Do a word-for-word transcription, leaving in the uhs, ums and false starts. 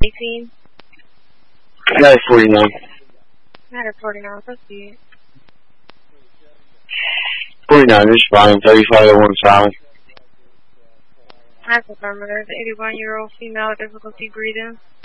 eighteen? Matter forty-nine. Matter forty-nine, proceed. forty-nine is fine. thirty-five oh one silent. That's affirmative. eighty-one-year-old female with difficulty breathing.